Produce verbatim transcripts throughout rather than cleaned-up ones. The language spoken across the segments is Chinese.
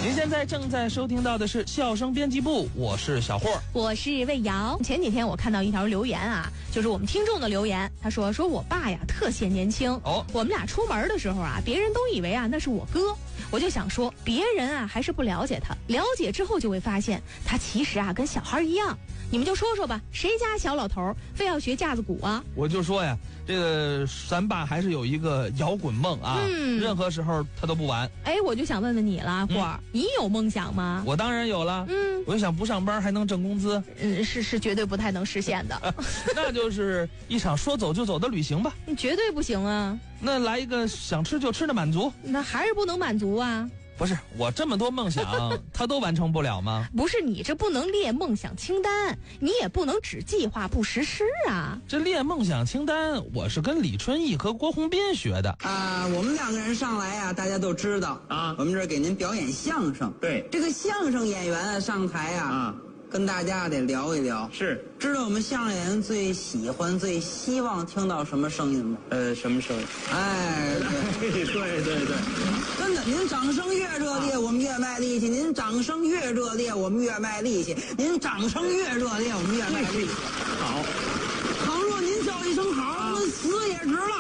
您现在正在收听到的是笑声编辑部，我是小霍， 我是魏瑶。前几天我看到一条留言啊，就是我们听众的留言，他说说我爸呀特显年轻哦，我们俩出门的时候啊，别人都以为啊那是我哥，我就想说别人啊还是不了解他，了解之后就会发现他其实啊跟小孩一样。你们就说说吧，谁家小老头非要学架子鼓啊？ 我就说呀，这个咱爸还是有一个摇滚梦啊，嗯、任何时候他都不晚。 哎，我就想问问你了，霍儿、嗯，你有梦想吗？ 我当然有了，嗯，我就想不上班还能挣工资， 嗯，是是绝对不太能实现的。 那就是一场说走就走的旅行吧。 你绝对不行啊！ 那来一个想吃就吃的满足， 那还是不能满足啊。 不是我这么多梦想，他都完成不了吗？ 不是你这不能列梦想清单，你也不能只计划不实施啊。 这列梦想清单，我是跟李春义和郭宏斌学的啊。我们两个人上来啊，大家都知道啊，我们这儿给您表演相声。 对， 这个相声演员啊上台啊。啊跟大家得聊一聊， 是知道我们相声演员最喜欢、最希望听到什么声音吗？ 呃，什么声音？ 哎， 对对对对， 真的，您掌声越热烈，啊、我们越卖力气；您掌声越热烈，我们越卖力气；您掌声越热烈，我们越卖力气。 好， 倘若您叫一声好，我们死也值了。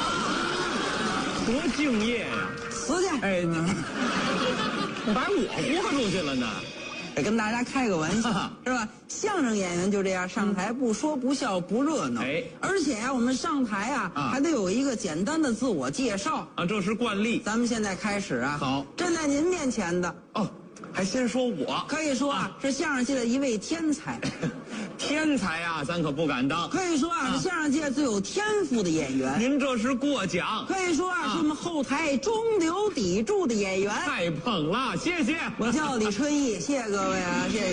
多敬业呀！ 死去！ 哎，你把我豁出去了呢。 得跟大家开个玩笑，是吧？相声演员就这样上台，不说不笑不热闹。哎，而且呀、啊，我们上台啊，啊，还得有一个简单的自我介绍啊，这是惯例。 咱们现在开始啊， 好， 站在您面前的哦，还先说我， 可以说啊，啊是相声界的一位天才。 天才啊，咱可不敢当。 可以说啊，是相声界最有天赋的演员。 您这是过奖。 可以说啊，是我们后台中流砥柱的演员。 太捧了，谢谢。 我叫李春义，谢谢各位啊，谢谢。